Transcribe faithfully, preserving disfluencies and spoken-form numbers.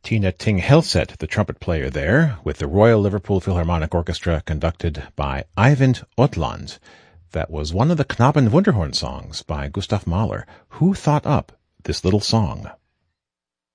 Tina Ting Helset, the trumpet player there, with the Royal Liverpool Philharmonic Orchestra conducted by Eivind Otland. That was one of the Knaben Wunderhorn songs by Gustav Mahler. Who thought up this little song?